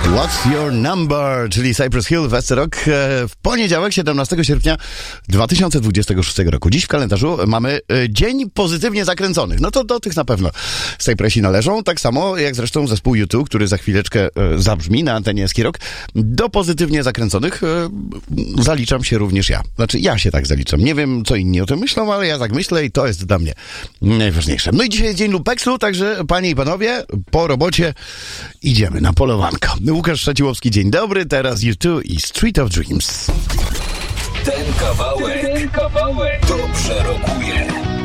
What's Your Number, czyli Cypress Hill, West Rock w poniedziałek, 17 sierpnia 2026 roku. Dziś w kalendarzu mamy Dzień Pozytywnie Zakręconych. No to do tych na pewno Cypressi należą, tak samo jak zresztą zespół U2, który za chwileczkę zabrzmi na antenie Ski Rock. Do Pozytywnie Zakręconych zaliczam się również ja. Znaczy ja się tak zaliczam. Nie wiem, co inni o tym myślą, ale ja tak myślę i to jest dla mnie najważniejsze. No i dzisiaj jest Dzień Lumpeksu, także panie i panowie, po robocie idziemy na polowanko. Łukasz Szaciłowski, dzień dobry, teraz U2 i Street of Dreams. Ten kawałek dobrze rokuje.